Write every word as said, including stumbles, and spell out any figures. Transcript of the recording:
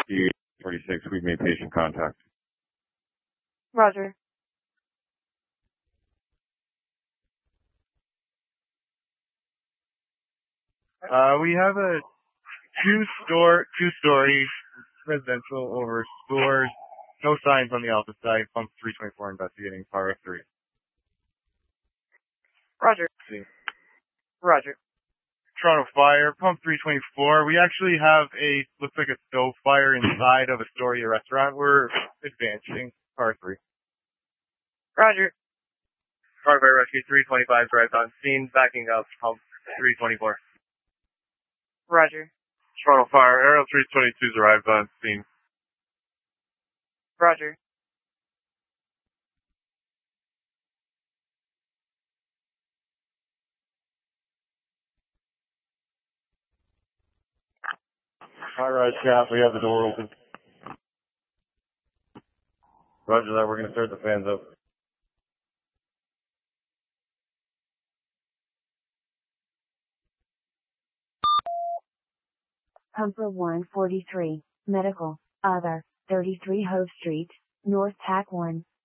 Rescue forty-six, we've made patient contact. Roger. Uh, we have a two-store, two-story residential over stores. No signs on the alpha side. Pump three twenty-four investigating Power F three. Roger. See. Roger. Toronto Fire, Pump three twenty-four. We actually have a, looks like a stove fire inside of Astoria restaurant. We're advancing. Power three. Roger. Toronto Fire Rescue three twenty-five drives on scene, backing up Pump three twenty-four. Roger. Toronto Fire, Aerial three twenty-two's arrived on scene. Roger. High rise shaft, we have the door open. Roger that, we're going to start the fans up. Pumper one forty-three, Medical, Other, thirty-three Hove Street, North Tack one.